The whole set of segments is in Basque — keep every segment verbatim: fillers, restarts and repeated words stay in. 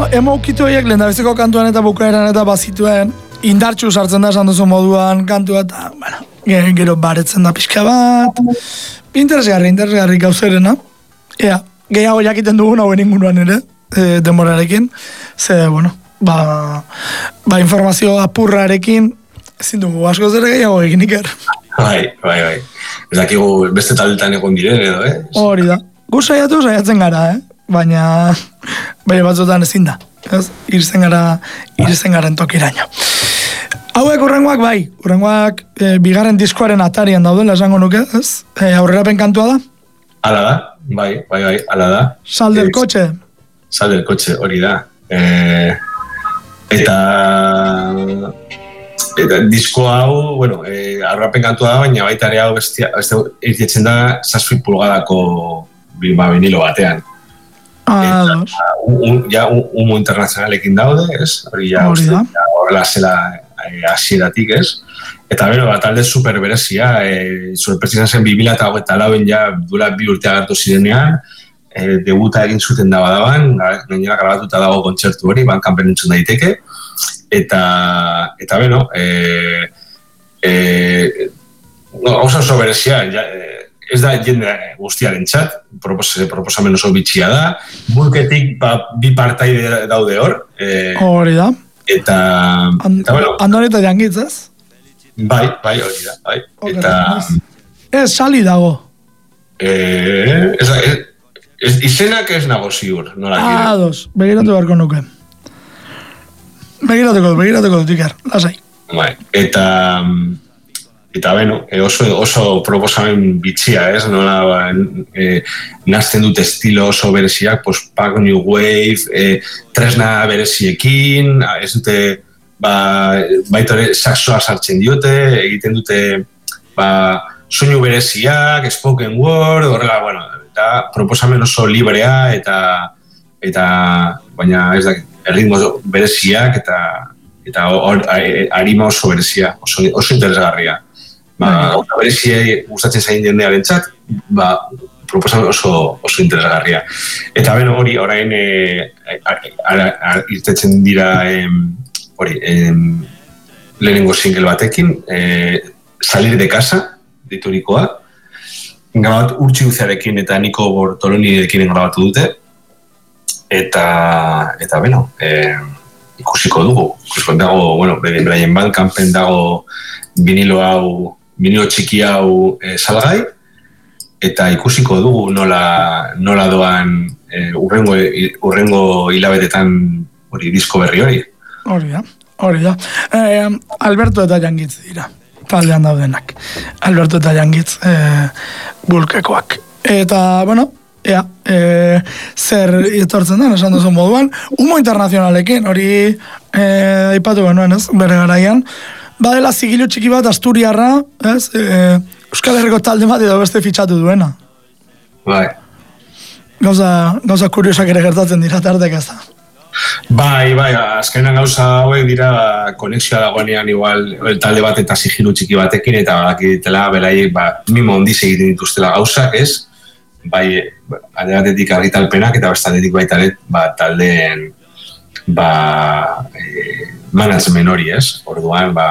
emo ukitu horiek lehendabiziko kantuan eta bukaeran eta bazituen indartxu sartzen da esan duzu moduan kantua eta, bueno, gero baretzen da pixka bat. Interesgarri, interesgarri gauzerena. Ea, gehiago jakiten dugun hauen inguruan ere, e, denborarekin. Ze, bueno, ba, ba informazio apurrarekin ezin dugu asko zere gehiago egin iker. Bai, bai, bai. Ez dakigu beste taldetan egon diren edo, eh? Hori da. Gu saiatu saiatzen gara, eh? Baina, baina batzutan ezin da. Ez? Irzen gara, irzen garen tokiraino. Hauek urrengoak bai, urrengoak e, bigarren diskoaren atarian daudela esango nuke, ez? E, aurrerapen kantua da? Hala da, bai, bai, bai, hala da. Sal del coche. Sal del coche, hori da. E, eta... Eta disko hau, bueno, e, aurrerapen kantua da, baina baita ere hau bestia, beste irtietzen da zazpi pulgadako ba, vinilo batean. Ah, eta, un, un, ja, un, humo internazionalekin daude, ez? Hori ja, horrela zela hasieratik, ez? Eta bero, bat alde super berezia, e, sorpresa zen bi mila eta lauen ja dura bi urte agertu zirenean, e, debuta egin zuten daba daban, gainera grabatuta dago kontzertu hori, ban kanpen entzun daiteke, eta, eta beno, e, e, no, oso oso berezia, ja, ez da jende guztiaren txat, propos, proposamen oso bitxia da, bulketik ba, bi partaide daude hor. E, hori da. Eta, And, eta bueno... Andon eta jangitz, ez? Bai, bai, hori da, bai. Okay, eta... Ez, sali dago. Eh, ez, ez, ez, izenak ez nago ziur, nola gire. Ah, dos, begiratu beharko nuke. Begiratuko dut, begiratuko dut, Iker, lasai. Bai, eta... Eta, beno, oso, oso proposamen bitxia, ez? Nola, ba, e, nazten dute estilo oso bereziak, post-punk, new wave, e, tresna bereziekin, ez dute, ba, baitore saxoa sartzen diote, egiten dute, ba, soinu bereziak, spoken word, horrela, bueno, eta proposamen oso librea, eta, eta baina, ez da, erritmo bereziak, eta, eta or, arima oso berezia, oso, oso interesgarria. Ba, bereziei gustatzen zain jendearen txat, ba, proposamen oso, oso interesgarria. Eta beno hori, orain e, irtetzen dira em, hori, em, lehenengo single batekin, e, Salir de casa, diturikoa, grabat Urtsi Uziarekin eta Niko Bortolonirekin grabatu dute, eta, eta beno, e, ikusiko dugu. Ikusiko dago, bueno, beraien Bandcampen dago vinilo hau, vinilo txiki hau e, salgai, eta ikusiko dugu nola, nola doan e, urrengo, urrengo hilabetetan hori disko berri hori. Hori da, hori da. Eh, Alberto eta Jangitz dira, taldean daudenak. Alberto eta Jangitz e, bulkekoak. Eta, bueno, ea, e, zer etortzen den, esan duzu moduan, humo internazionalekin, hori e, aipatu genuen, ez, bere garaian, badela zigilu txiki bat Asturiarra, ez? E, Euskal Herriko talde bat edo beste fitxatu duena. Bai. Gauza, gauza kuriosak ere gertatzen dira tartek ez da. Bai, bai, azkenan gauza hauek dira konexioa dagoenean igual talde bat eta zigilu txiki batekin eta bakitela belaiek ba, mimo ondiz egiten dituztela gauzak, ez? Bai, alde batetik argitalpenak eta bestaldetik baita ba, taldeen ba, e, management hori, ez? Orduan, ba,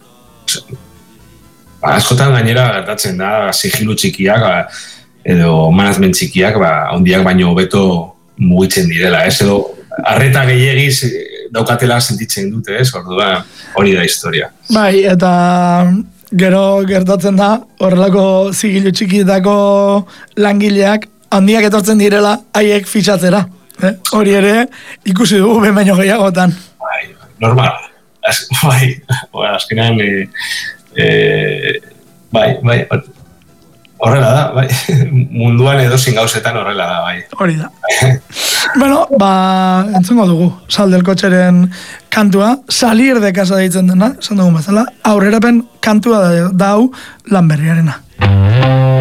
ba askotan gainera gertatzen da, sigilu txikiak, ba, edo management txikiak, ba, ondiak baino hobeto mugitzen direla, ez? Edo, arreta gehiagiz daukatela sentitzen dute, ez? Orduan, hori da historia. Bai, eta gero gertatzen da, horrelako zigilu txikietako langileak, handiak etortzen direla, haiek fitxatzera. Eh? Hori ere, ikusi dugu behin baino gehiagotan. Bai, normal. Az, bai, azkenean, e, e, bai, bai, horrela da, bai. Munduan edozin gauzetan horrela da, bai. Hori da. Bueno, ba, entzungo dugu, Sal del Cocheren kantua, Salir de casa deitzen dena, esan dugu bezala, aurrerapen kantua da, dau lan berriarena.